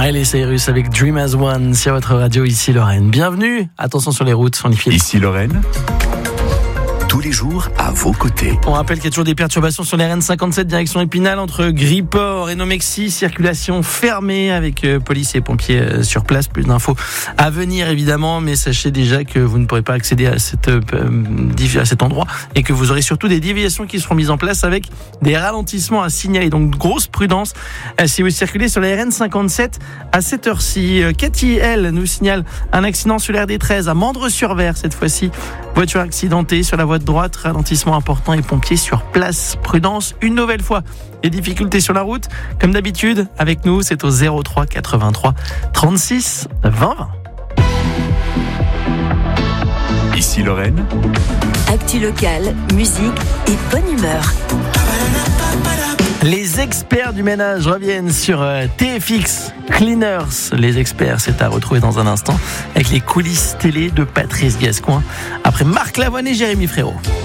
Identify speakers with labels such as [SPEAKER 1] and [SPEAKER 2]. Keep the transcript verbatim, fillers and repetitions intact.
[SPEAKER 1] Miley Cyrus avec Dream as One sur votre radio, ici Lorraine. Bienvenue, attention sur les routes, on y file.
[SPEAKER 2] Ici Lorraine, tous les jours à vos côtés.
[SPEAKER 1] On rappelle qu'il y a toujours des perturbations sur les R N cinquante-sept direction Épinal entre Griport et Nomexy, circulation fermée avec euh, police et pompiers euh, sur place. Plus d'infos à venir évidemment, mais sachez déjà que vous ne pourrez pas accéder à, cette, euh, à cet endroit et que vous aurez surtout des déviations qui seront mises en place avec des ralentissements à signaler. Donc grosse prudence euh, si vous circulez sur la R N cinquante-sept à cette heure-ci. Euh, Cathy, elle, nous signale un accident sur l'R D treize à Mandres-sur-Ver cette fois-ci. Voiture accidentée sur la voie de droite, ralentissement important et pompiers sur place. Prudence une nouvelle fois. Les difficultés sur la route, comme d'habitude, avec nous, c'est au zéro trois quatre-vingt-trois trente-six vingt vingt.
[SPEAKER 2] Ici Lorraine,
[SPEAKER 3] actu locale, musique et bonne humeur.
[SPEAKER 1] Les experts du ménage reviennent sur T F X Cleaners. Les experts, c'est à retrouver dans un instant avec les coulisses télé de Patrice Gascoigne après Marc Lavoine et Jérémy Frérot.